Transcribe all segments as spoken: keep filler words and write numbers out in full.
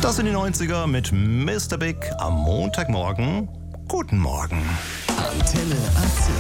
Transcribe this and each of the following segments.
Das sind die neunziger mit Mister Big am Montagmorgen. Guten Morgen. Antenne A C.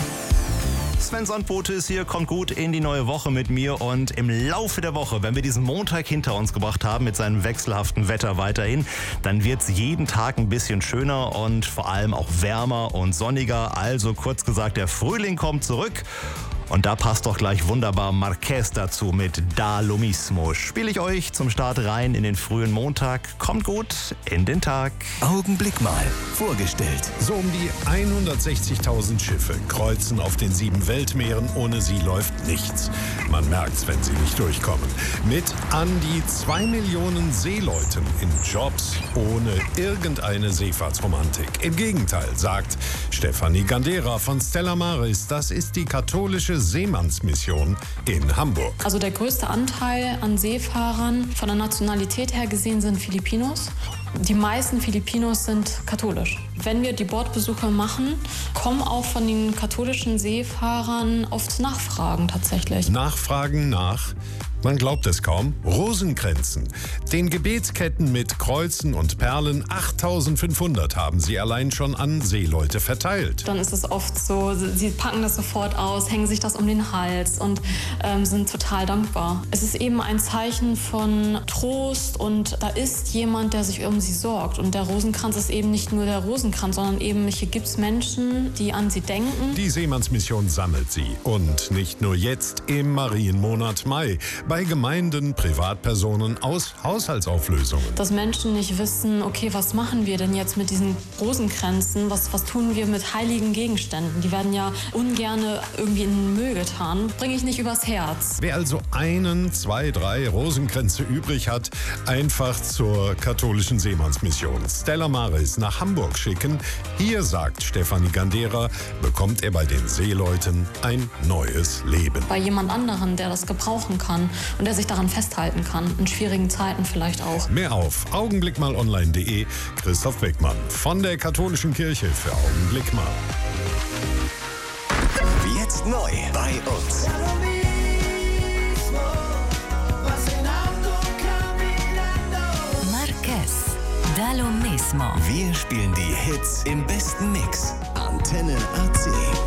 Sven Sandbote ist hier, kommt gut in die neue Woche mit mir und im Laufe der Woche, wenn wir diesen Montag hinter uns gebracht haben mit seinem wechselhaften Wetter weiterhin, dann wird es jeden Tag ein bisschen schöner und vor allem auch wärmer und sonniger. Also kurz gesagt, der Frühling kommt zurück. Und da passt doch gleich wunderbar Marquez dazu mit Da Lo Mismo. Spiele ich euch zum Start rein in den frühen Montag. Kommt gut in den Tag. Augenblick mal. Vorgestellt. So um die hundertsechzigtausend Schiffe kreuzen auf den sieben Weltmeeren. Ohne sie läuft nichts. Man merkt's, wenn sie nicht durchkommen. Mit an die zwei Millionen Seeleuten in Jobs ohne irgendeine Seefahrtsromantik. Im Gegenteil, sagt Stefanie Gandera von Stella Maris. Das ist die katholische Seemannsmission in Hamburg. Also der größte Anteil an Seefahrern von der Nationalität her gesehen sind Filipinos. Die meisten Filipinos sind katholisch. Wenn wir die Bordbesuche machen, kommen auch von den katholischen Seefahrern oft Nachfragen tatsächlich. Nachfragen nach, man glaubt es kaum, Rosenkränzen. Den Gebetsketten mit Kreuzen und Perlen, achttausendfünfhundert haben sie allein schon an Seeleute verteilt. Dann ist es oft so, sie packen das sofort aus, hängen sich das um den Hals und ähm, sind total dankbar. Es ist eben ein Zeichen von Trost und da ist jemand, der sich um sie sorgt. Und der Rosenkranz ist eben nicht nur der Rosenkranz, sondern eben hier gibt es Menschen, die an sie denken. Die Seemannsmission sammelt sie. Und nicht nur jetzt im Marienmonat Mai. Bei Gemeinden, Privatpersonen aus Haushaltsauflösungen. Dass Menschen nicht wissen, okay, was machen wir denn jetzt mit diesen Rosenkränzen? Was, was tun wir mit heiligen Gegenständen? Die werden ja ungern irgendwie in den Müll getan. Bringe ich nicht übers Herz. Wer also einen, zwei, drei Rosenkränze übrig hat, einfach zur katholischen Seemannsmission Stella Maris nach Hamburg schicken. Hier, sagt Stefanie Gandera, bekommt er bei den Seeleuten ein neues Leben. Bei jemand anderen, der das gebrauchen kann und der sich daran festhalten kann, in schwierigen Zeiten vielleicht auch. Mehr auf augenblickmalonline punkt de. Christoph Beckmann von der Katholischen Kirche für Augenblick mal. Jetzt neu bei uns. Marquez, Da Lo Mismo. Wir spielen die Hits im besten Mix. Antenne A C.